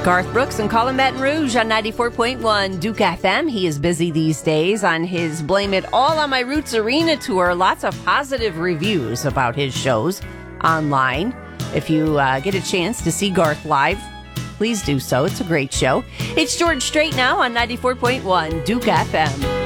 Garth Brooks and Colin Baton Rouge on 94.1 Duke FM. He is busy these days on his Blame It All on My Roots Arena tour. Lots of positive reviews about his shows online. If you get a chance to see Garth live, please do so. It's a great show. It's George Strait now on 94.1 Duke FM.